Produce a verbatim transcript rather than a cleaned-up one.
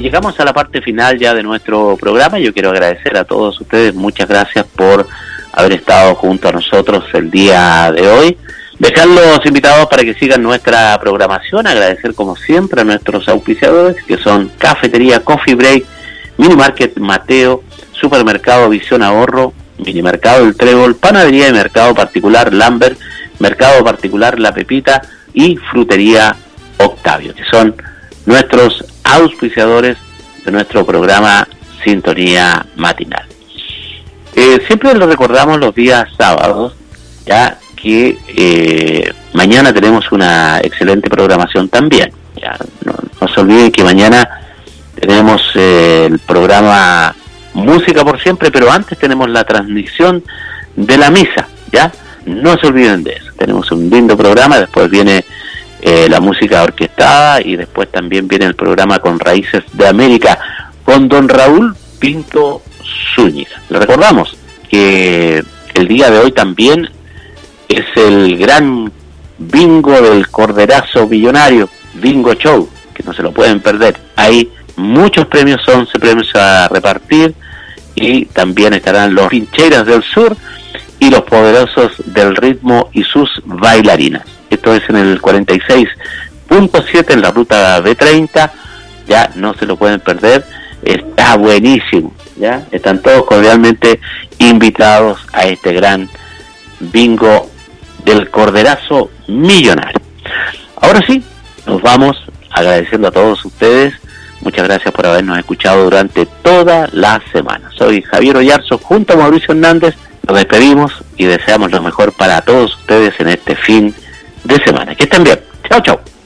llegamos a la parte final ya de nuestro programa. Yo quiero agradecer a todos ustedes, muchas gracias por haber estado junto a nosotros el día de hoy. Dejarlos invitados para que sigan nuestra programación, agradecer como siempre a nuestros auspiciadores, que son Cafetería Coffee Break, Minimarket Mateo, Supermercado Visión Ahorro, Minimercado El Trébol, Panadería y Mercado Particular Lambert, Mercado Particular La Pepita y Frutería Octavio, que son nuestros auspiciadores de nuestro programa Sintonía Matinal. Eh, siempre lo recordamos los días sábados, ya que eh, mañana tenemos una excelente programación también. Ya, no, no se olviden que mañana tenemos eh, el programa Música por Siempre, pero antes tenemos la transmisión de la misa, ¿ya? No se olviden de eso. Tenemos un lindo programa, después viene eh, la música orquestada y después también viene el programa Con Raíces de América con don Raúl Pinto Zúñiga. Le recordamos que el día de hoy también es el gran bingo del Corderazo Millonario, Bingo Show, que no se lo pueden perder. Hay muchos premios, once premios a repartir, y también estarán los Pincheras del Sur y los Poderosos del Ritmo y sus bailarinas. Esto es en el cuarenta y seis punto siete en la ruta B treinta, ya no se lo pueden perder, está buenísimo, ya están todos cordialmente invitados a este gran bingo del Corderazo Millonario. Ahora sí, nos vamos agradeciendo a todos ustedes. Muchas gracias por habernos escuchado durante toda la semana. Soy Javier Oyarzo, junto a Mauricio Hernández. Nos despedimos y deseamos lo mejor para todos ustedes en este fin de semana. Que estén bien. Chao, chao.